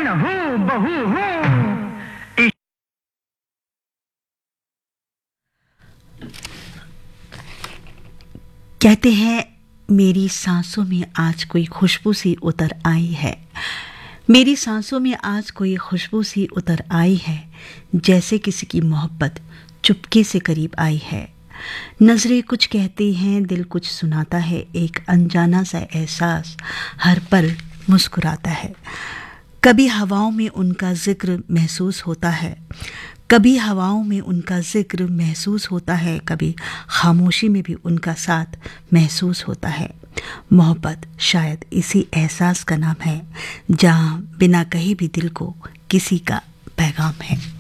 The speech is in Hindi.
मैं हूँ बहू हूँ। कहते हैं मेरी सांसों में आज कोई खुशबू सी उतर आई है, मेरी सांसों में आज कोई खुशबू सी उतर आई है, जैसे किसी की मोहब्बत चुपके से करीब आई है। नजरें कुछ कहती हैं, दिल कुछ सुनाता है, एक अनजाना सा एहसास हर पल मुस्कुराता है। कभी हवाओं में उनका जिक्र महसूस होता है, कभी हवाओं में उनका जिक्र महसूस होता है, कभी खामोशी में भी उनका साथ महसूस होता है। मोहब्बत शायद इसी एहसास का नाम है, जहाँ बिना कहे भी दिल को किसी का पैगाम है।